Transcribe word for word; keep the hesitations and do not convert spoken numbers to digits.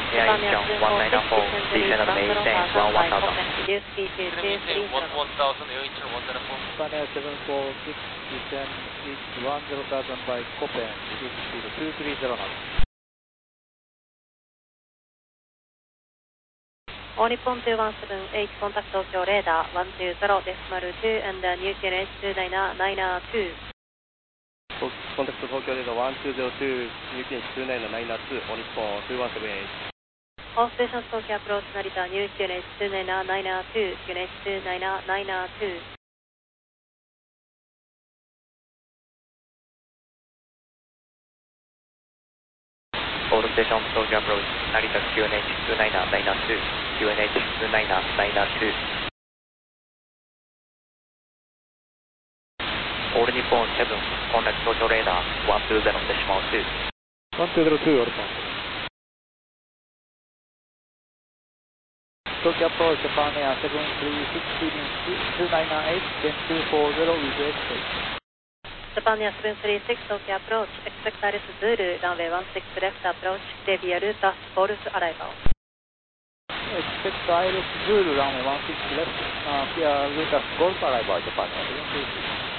Air Incheon one nine four, descend at maintain one one thousand. Reduce speed to two three zero. one thousand, Air Incheon one zero four. Japan Air seven four six, descend east one zero thousand by Copen, reduce speed two three zero knots. All Nippon two one seven eight, contact Tokyo radar one two zero decimal two and uh, new Q N H two nine nine two. Contact Tokyo radar one two zero two, new Q N H two nine nine two, All Nippon two one seven eight. All stations Tokyo approach Narita, new Q N H two nine nine two, Q N H two nine nine two. All stations Tokyo approach Narita Q N H two nine nine two, Q N H two nine nine two. All Nippon seven, contact Tokyo radar one two zero decimal two. one two zero two, All Nippon. Tokyo approach Japan Air seven three six, leading two nine eight, then two four zero with exit. Japan Air seven three six, Tokyo approach, expect Iris Zulu, runway one six left approach, Devia Ruta, Golf arrival. Expect Iris Zulu, runway one six left, uh, clear Lucas Golf arrival, Japan Air seven three six.